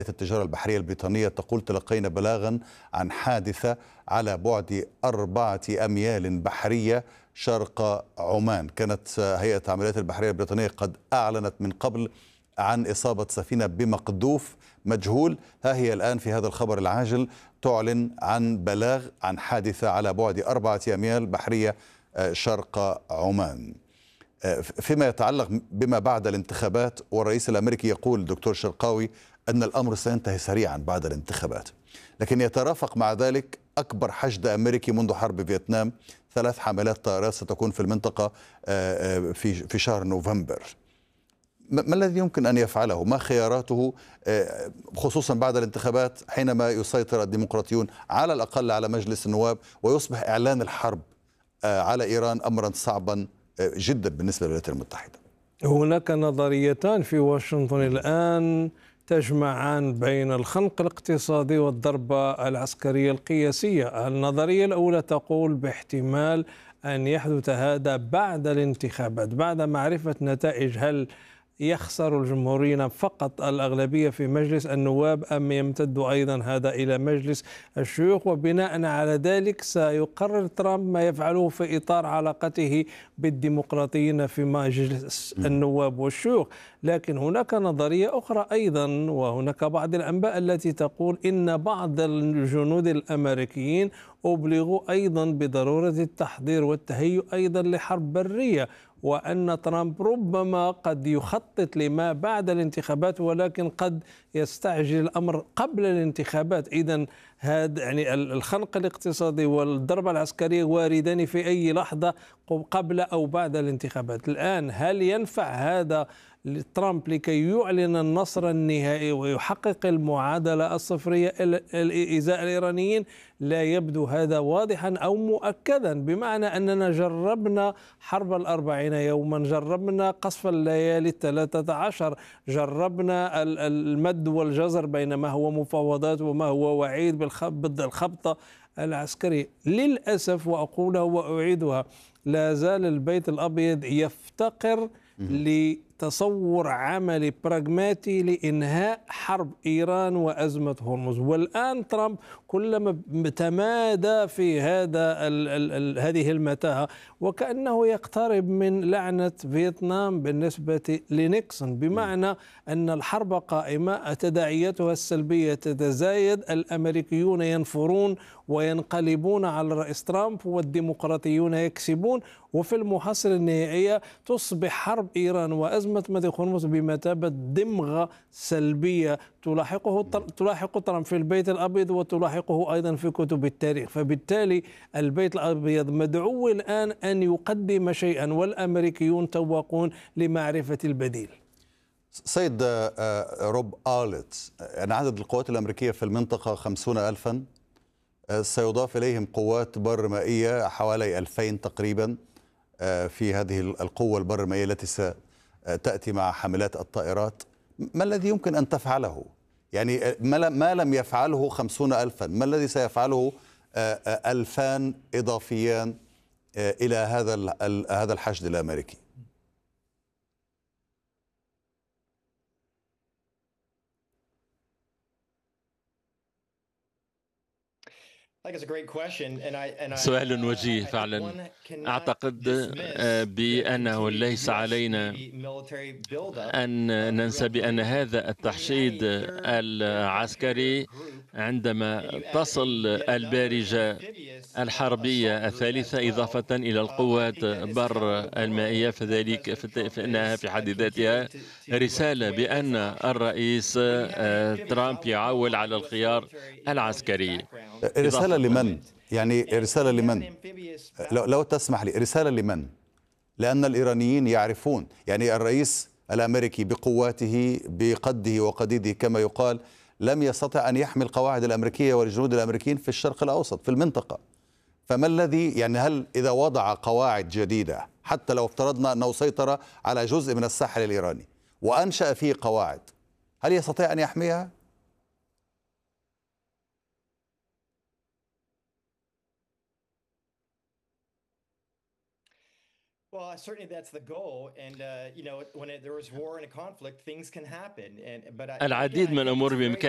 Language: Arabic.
التجارة البحرية البريطانية تقول تلقينا بلاغا عن حادثة على بعد 4 أميال بحرية شرق عمان. كانت هيئة العمليات البحرية البريطانية قد أعلنت من قبل عن إصابة سفينة بمقذوف مجهول. ها هي الآن في هذا الخبر العاجل تعلن عن بلاغ عن حادثة على بعد 4 أميال بحرية شرق عمان. فيما يتعلق بما بعد الانتخابات، والرئيس الأمريكي يقول دكتور شرقاوي أن الأمر سينتهي سريعا بعد الانتخابات، لكن يترافق مع ذلك أكبر حشد أمريكي منذ حرب فيتنام. 3 حملات طائرات ستكون في المنطقة في شهر نوفمبر. ما الذي يمكن أن يفعله؟ ما خياراته خصوصا بعد الانتخابات حينما يسيطر الديمقراطيون على الأقل على مجلس النواب ويصبح إعلان الحرب على إيران أمرا صعبا جدا بالنسبة للولايات المتحدة؟ هناك نظريتان في واشنطن الآن تجمعان بين الخنق الاقتصادي والضربة العسكرية القياسية. النظرية الأولى تقول باحتمال أن يحدث هذا بعد الانتخابات، بعد معرفة نتائج هل يخسر الجمهوريين فقط الأغلبية في مجلس النواب أم يمتد أيضا هذا إلى مجلس الشيوخ، وبناء على ذلك سيقرر ترامب ما يفعله في إطار علاقته بالديمقراطيين في مجلس النواب والشيوخ. لكن هناك نظرية أخرى أيضا، وهناك بعض الأنباء التي تقول إن بعض الجنود الأمريكيين أبلغوا أيضا بضرورة التحضير والتهيؤ أيضا لحرب برية، وأن ترامب ربما قد يخطط لما بعد الانتخابات ولكن قد يستعجل الأمر قبل الانتخابات. إذن هذا يعني الخنق الاقتصادي والضربة العسكرية واردان في أي لحظة قبل أو بعد الانتخابات. الآن هل ينفع هذا لترامب لكي يعلن النصر النهائي ويحقق المعادلة الصفرية إزاء الإيرانيين؟ لا يبدو هذا واضحا أو مؤكدا، بمعنى أننا جربنا حرب 40 يوما، جربنا قصف الليالي 13، جربنا المد والجزر بين ما هو مفاوضات وما هو وعيد ضد الخبطة العسكرية. للأسف، وأقولها وأعيدها، لا زال البيت الأبيض يفتقر لتصور عملي براغماتي لإنهاء حرب إيران وأزمة هرمز. والآن ترامب كلما تمادى في هذه المتاهة وكأنه يقترب من لعنة فيتنام بالنسبة لنيكسون، بمعنى أن الحرب قائمة، تداعياتها السلبية تتزايد، الأمريكيون ينفرون وينقلبون على رئيس ترامب والديمقراطيون يكسبون، وفي المحصلة النهائية تصبح حرب إيران وأزمة مضيق هرمز بمثابة دمغة سلبية تلاحق ترامب في البيت الأبيض وتلاحقه أيضا في كتب التاريخ. فبالتالي البيت الأبيض مدعو الآن أن يقدم شيئا، والأمريكيون تواقون لمعرفة البديل. سيد روب آلت، أن عدد القوات الأمريكية في المنطقة 50,000، سيضاف إليهم قوات بر مائية حوالي 2000 تقريبا في هذه القوة البر مائية التي ستأتي مع حاملات الطائرات. ما الذي يمكن أن تفعله؟ يعني ما لم يفعله 50,000، ما الذي سيفعله 2000 إضافيان إلى هذا الحشد الأمريكي؟ سؤال وجيه فعلا. أعتقد بأنه ليس علينا أن ننسى بأن هذا التحشيد العسكري عندما تصل البارجة الحربية الثالثة إضافة إلى القوات بر المائية فإنها في حد ذاتها رسالة بأن الرئيس ترامب يعول على الخيار العسكري. رسالة لمن؟ يعني رسالة لمن؟ لو تسمح لي، رسالة لمن؟ لأن الإيرانيين يعرفون، يعني الرئيس الأمريكي بقواته بقده وقديده كما يقال لم يستطع أن يحمي القواعد الأمريكية والجنود الأمريكيين في الشرق الأوسط في المنطقة. فما الذي يعني هل إذا وضع قواعد جديدة، حتى لو افترضنا أنه سيطر على جزء من الساحل الإيراني وأنشأ فيه قواعد، هل يستطيع أن يحميها؟ العديد من الأمور بإمكانه